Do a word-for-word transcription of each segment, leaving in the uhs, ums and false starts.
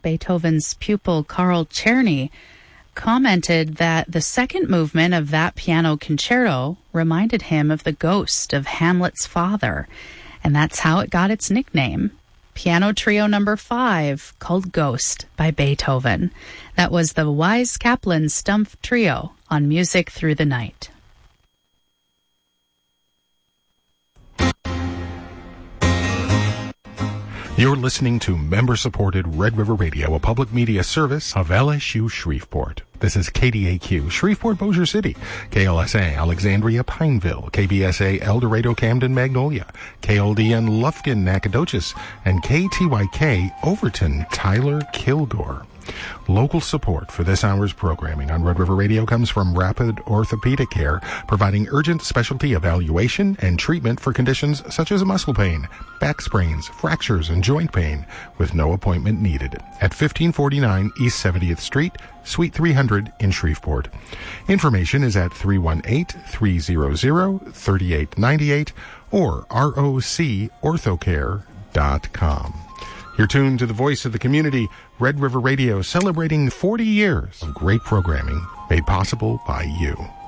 Beethoven's pupil Carl Czerny commented that the second movement of that piano concerto reminded him of the ghost of Hamlet's father, and that's how it got its nickname. Piano Trio number five, called Ghost by Beethoven. That was the Wise Kaplan Stumpf Trio on Music Through the Night. You're listening to member-supported Red River Radio, a public media service of L S U Shreveport. This is K D A Q, Shreveport, Bossier City, K L S A, Alexandria, Pineville, K B S A, El Dorado, Camden, Magnolia, K L D N, Lufkin, Nacogdoches, and K T Y K, Overton, Tyler, Kilgore. Local support for this hour's programming on Red River Radio comes from Rapid Orthopedic Care, providing urgent specialty evaluation and treatment for conditions such as muscle pain, back sprains, fractures, and joint pain, with no appointment needed. At fifteen forty-nine East seventieth Street, Suite three hundred in Shreveport. Information is at three one eight, three hundred, thirty-eight ninety-eight or R O C orthocare dot com. You're tuned to the voice of the community, Red River Radio, celebrating forty years of great programming made possible by you.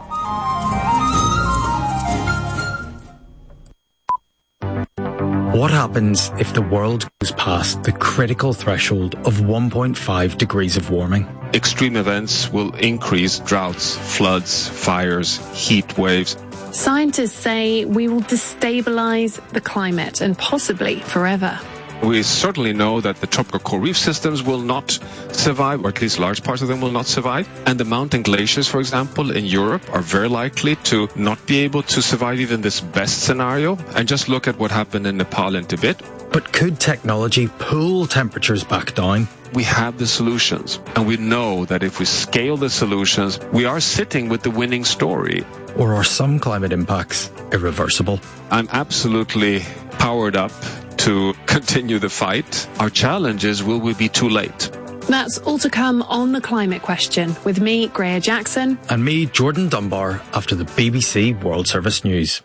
What happens if the world goes past the critical threshold of one point five degrees of warming? Extreme events will increase: droughts, floods, fires, heat waves. Scientists say we will destabilize the climate and possibly forever. We certainly know that the tropical coral reef systems will not survive, or at least large parts of them will not survive. And the mountain glaciers, for example, in Europe are very likely to not be able to survive even this best scenario. And just look at what happened in Nepal and Tibet. But could technology pull temperatures back down? We have the solutions, and we know that if we scale the solutions, we are sitting with the winning story. Or are some climate impacts irreversible? I'm absolutely powered up to continue the fight. Our challenge is, will we be too late? That's all to come on The Climate Question with me, Greer Jackson. And me, Jordan Dunbar, after the B B C World Service News.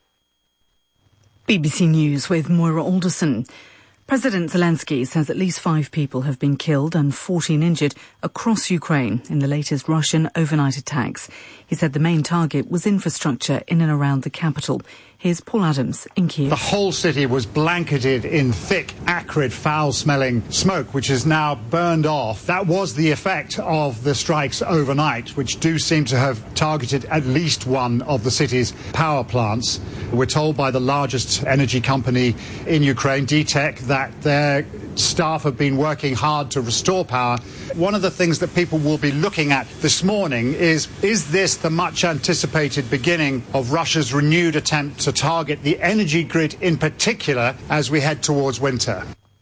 B B C News with Moira Alderson. President Zelensky says at least five people have been killed and fourteen injured across Ukraine in the latest Russian overnight attacks. He said the main target was infrastructure in and around the capital. Here's Paul Adams in Kiev. The whole city was blanketed in thick, acrid, foul-smelling smoke, which is now burned off. That was the effect of the strikes overnight, which do seem to have targeted at least one of the city's power plants. We're told by the largest energy company in Ukraine, D TEC, that their staff have been working hard to restore power. One of the things that people will be looking at this morning is, is this the much-anticipated beginning of Russia's renewed attempt to target the energy grid in particular as we head towards winter?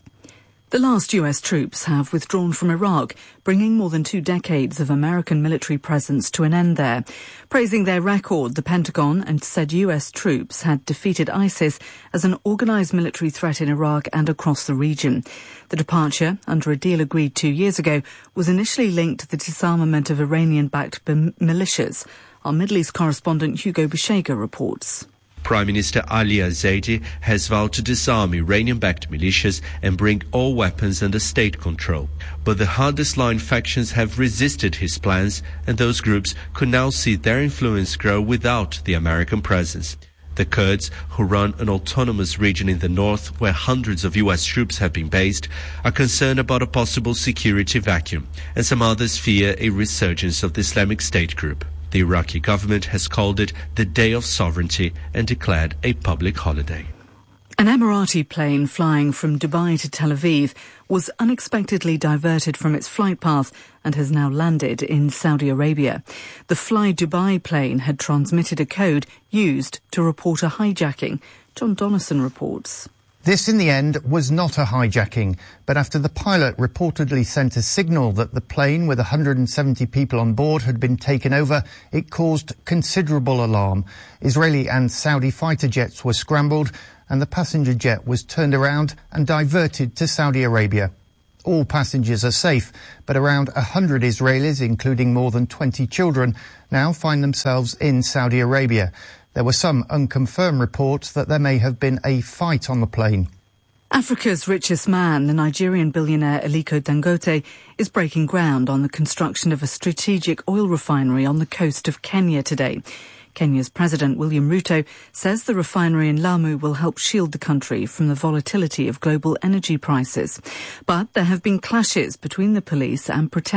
The last U S troops have withdrawn from Iraq, bringing more than two decades of American military presence to an end there. Praising their record, the Pentagon and said U S troops had defeated ISIS as an organised military threat in Iraq and across the region. The departure, under a deal agreed two years ago, was initially linked to the disarmament of Iranian-backed militias. Our Middle East correspondent Hugo Bishega reports. Prime Minister Ali al-Zaidi has vowed to disarm Iranian-backed militias and bring all weapons under state control. But the hardest-line factions have resisted his plans, and those groups could now see their influence grow without the American presence. The Kurds, who run an autonomous region in the north where hundreds of U S troops have been based, are concerned about a possible security vacuum, and some others fear a resurgence of the Islamic State group. The Iraqi government has called it the Day of Sovereignty and declared a public holiday. An Emirati plane flying from Dubai to Tel Aviv was unexpectedly diverted from its flight path and has now landed in Saudi Arabia. The Fly Dubai plane had transmitted a code used to report a hijacking. John Donison reports. This, in the end, was not a hijacking, but after the pilot reportedly sent a signal that the plane with one hundred seventy people on board had been taken over, it caused considerable alarm. Israeli and Saudi fighter jets were scrambled, and the passenger jet was turned around and diverted to Saudi Arabia. All passengers are safe, but around one hundred Israelis, including more than twenty children, now find themselves in Saudi Arabia. There were some unconfirmed reports that there may have been a fight on the plane. Africa's richest man, the Nigerian billionaire Aliko Dangote, is breaking ground on the construction of a strategic oil refinery on the coast of Kenya today. Kenya's President William Ruto says the refinery in Lamu will help shield the country from the volatility of global energy prices. But there have been clashes between the police and protesters.